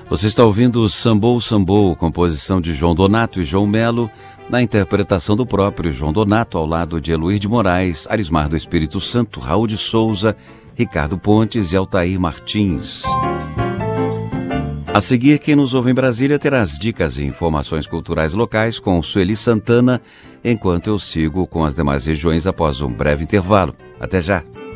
Você está ouvindo o Sambou Sambou, composição de João Donato e João Melo, na interpretação do próprio João Donato, ao lado de Eluir de Moraes, Arismar do Espírito Santo, Raul de Souza, Ricardo Pontes e Altair Martins. A seguir, quem nos ouve em Brasília terá as dicas e informações culturais locais com Sueli Santana, enquanto eu sigo com as demais regiões após um breve intervalo. Até já!